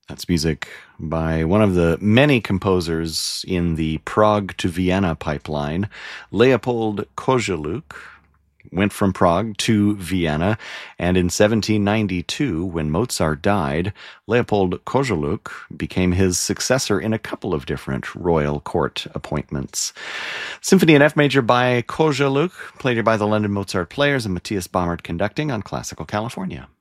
That's music by one of the many composers in the Prague to Vienna pipeline. Leopold Kozeluk went from Prague to Vienna, and in 1792, when Mozart died, Leopold Kozeluk became his successor in a couple of different royal court appointments. Symphony in F major by Kozeluk, played by the London Mozart Players and Matthias Baumert conducting on Classical California.